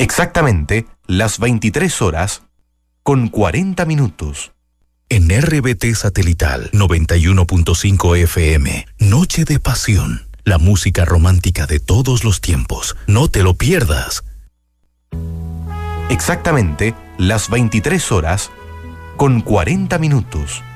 Exactamente las 23 horas con 40 minutos. En RBT Satelital 91.5 FM, Noche de Pasión. La música romántica de todos los tiempos. No te lo pierdas. Exactamente las 23 horas con 40 minutos.